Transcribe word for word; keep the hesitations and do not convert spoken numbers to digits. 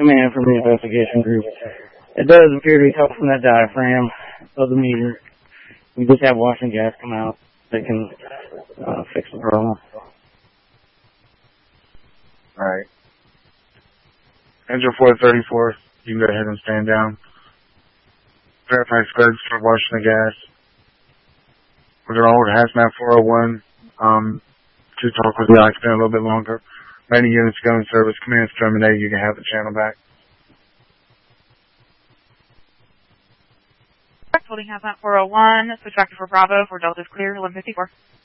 command from the investigation group. It does appear to be coming from that diaphragm of the meter. We just have washing gas come out that can uh, fix the problem. Alright. Engine four thirty-four, you can go ahead and stand down. Verify spreads for washing the gas. We're going to hold hazmat four oh one um, to talk with the occupant a little bit longer. Many units go in service. Command's terminated. You can have the channel back. Holding hazmat four oh one, switch back to for Bravo for Delta's clear, eleven fifty-four.